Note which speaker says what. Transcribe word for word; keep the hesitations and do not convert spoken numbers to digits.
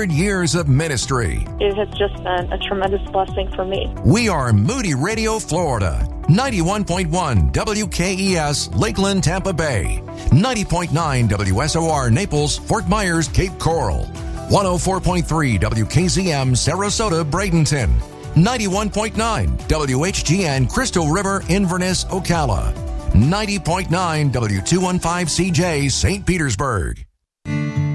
Speaker 1: hundred years of ministry.
Speaker 2: It has just been a tremendous blessing for me.
Speaker 1: We are Moody Radio, Florida. ninety-one point one W K E S, Lakeland, Tampa Bay. ninety point nine W S O R, Naples, Fort Myers, Cape Coral. one oh four point three W K Z M, Sarasota, Bradenton. ninety-one point nine W H G N, Crystal River, Inverness, Ocala. ninety point nine W two fifteen C J, Saint Petersburg.